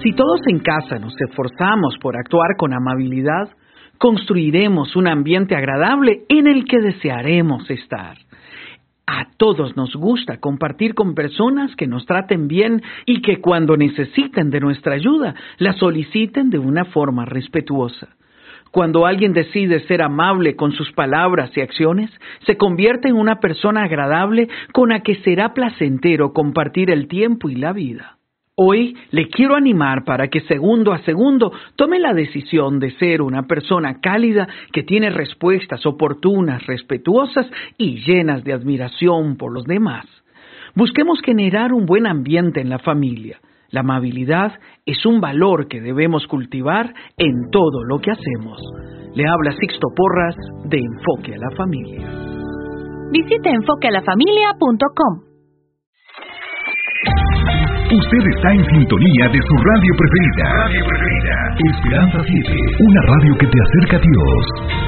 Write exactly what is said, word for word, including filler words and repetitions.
Si todos en casa nos esforzamos por actuar con amabilidad, construiremos un ambiente agradable en el que desearemos estar. A todos nos gusta compartir con personas que nos traten bien y que cuando necesiten de nuestra ayuda, la soliciten de una forma respetuosa. Cuando alguien decide ser amable con sus palabras y acciones, se convierte en una persona agradable con la que será placentero compartir el tiempo y la vida. Hoy le quiero animar para que segundo a segundo tome la decisión de ser una persona cálida que tiene respuestas oportunas, respetuosas y llenas de admiración por los demás. Busquemos generar un buen ambiente en la familia. La amabilidad es un valor que debemos cultivar en todo lo que hacemos. Le habla Sixto Porras de Enfoque a la Familia. Visite enfoque a la familia punto com. Usted está en sintonía de su radio preferida. Radio preferida. Esperanza siete, una radio que te acerca a Dios.